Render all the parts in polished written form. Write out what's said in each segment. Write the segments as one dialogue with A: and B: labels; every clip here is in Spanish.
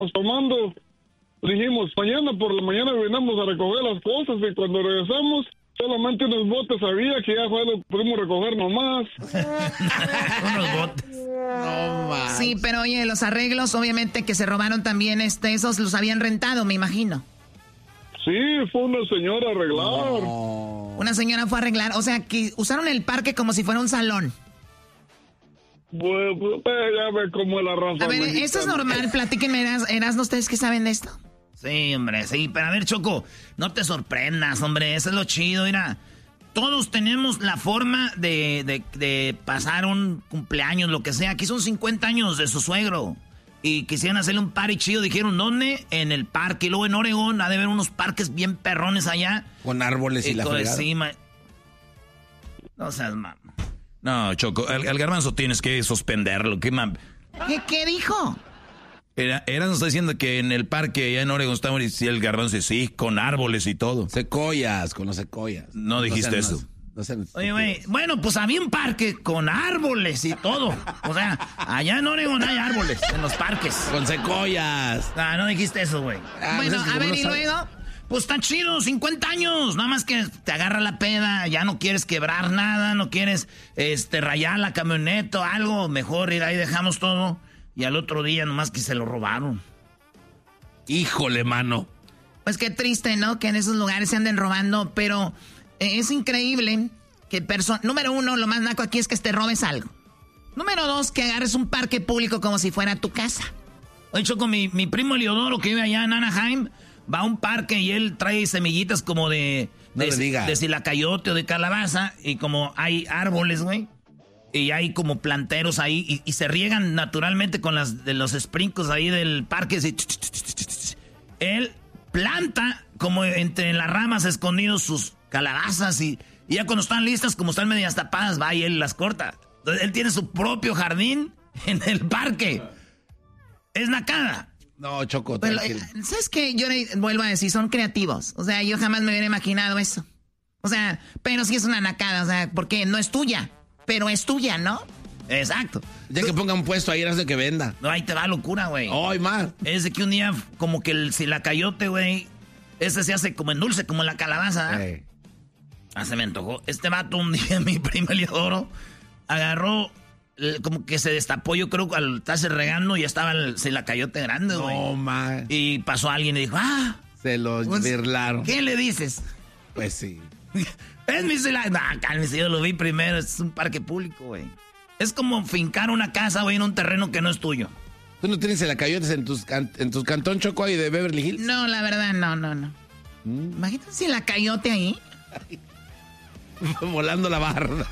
A: tomando, dijimos, mañana por la mañana venimos a recoger las cosas y cuando regresamos, solamente unos botes había que ya lo pudimos recoger nomás.
B: Unos botes.
C: No más.
D: Sí, pero oye, los arreglos, obviamente que se robaron también, esos los habían rentado, me imagino.
A: Sí, fue una señora a arreglar.
C: No.
D: Una señora fue a arreglar, o sea, que usaron el parque como si fuera un salón.
A: Pues ya ve cómo es la raza.
D: A ver,
A: mexicana.
D: esto es normal, platíquenme, Erasmo, ¿ustedes qué saben de esto?
B: Sí, hombre, sí, pero a ver, Choco, no te sorprendas, hombre, eso es lo chido, mira. Todos tenemos la forma de pasar un cumpleaños, lo que sea. Aquí son 50 años de su suegro. Y quisieran hacerle un party chido. Dijeron, ¿dónde? En el parque. Y luego en Oregón ha de haber unos parques bien perrones allá.
C: Con árboles y la fregada.
B: Encima. No seas mamá.
E: No, Choco, al Garbanzo tienes que suspenderlo.
D: ¿Qué dijo?
E: Eras nos está diciendo que en el parque allá en Oregon estamos y el Garbanzo dice, sí, con árboles y todo.
C: Secoyas, con los secoyas.
E: No dijiste eso.
B: Oye, güey, bueno, pues había un parque con árboles y todo. O sea, allá en Oregón hay árboles, en los parques.
C: Con secoyas.
B: Ah, no dijiste eso, güey.
D: Bueno,
C: pues es que
D: a ver,
C: como
D: ¿y
C: no
D: luego?
B: Pues está chido, 50 años. Nada más que te agarra la peda, ya no quieres quebrar nada, no quieres rayar la camioneta o algo. Mejor ir ahí, dejamos todo. Y al otro día nomás que se lo robaron.
C: Híjole, mano.
D: Pues qué triste, ¿no? Que en esos lugares se anden robando, pero es increíble que número uno, lo más naco aquí es que te robes algo. Número dos, que agarres un parque público como si fuera tu casa.
B: Oye, Choco, mi primo Eliodoro, que vive allá en Anaheim, va a un parque y él trae semillitas como de silacayote o de calabaza, y como hay árboles, güey, y hay como planteros ahí, y se riegan naturalmente con los sprinkles ahí del parque. Así. Él planta como entre las ramas escondidos sus calabazas, y ya cuando están listas, como están medias tapadas, va y él las corta. Entonces, él tiene su propio jardín en el parque. Es nacada.
C: No, Choco,
D: Bueno,
C: tranquilo.
D: ¿sabes qué? Yo vuelvo a decir, son creativos. O sea, yo jamás me hubiera imaginado eso. O sea, pero sí es una nacada, o sea, porque no es tuya, pero es tuya, ¿no?
B: Exacto.
C: Ya que ponga un puesto ahí, eras de que venda.
B: No, ahí te va locura, güey.
C: ¡Ay, más!
B: Es de que un día, como que el silacayote, güey, ese se hace como en dulce, como la calabaza. Ah, se me antojó. Este vato un día, mi primo Eliodoro, agarró, como que se destapó, yo creo, al estarse regando, y ya estaba el silacayote grande, güey.
C: No, man.
B: Y pasó alguien y dijo,
C: Se los
B: pues,
C: birlaron.
B: ¿qué le dices?
C: Pues sí.
B: Es mi silacayote. No, cálmese, yo lo vi primero, es un parque público, güey. Es como fincar una casa, güey, en un terreno que no es tuyo.
C: ¿Tú no tienes selacayotes en tus cantón, Choco, ahí de Beverly Hills?
D: No, la verdad, no. Imagínate si la cayote ahí.
C: Volando la barra.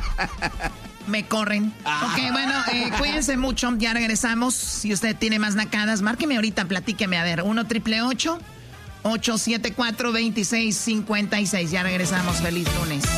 D: Me corren. Ok, bueno, cuídense mucho. Ya regresamos. Si usted tiene más nacadas, márqueme ahorita, platíqueme. A ver, 1-888-874-2656. Ya regresamos. Feliz lunes.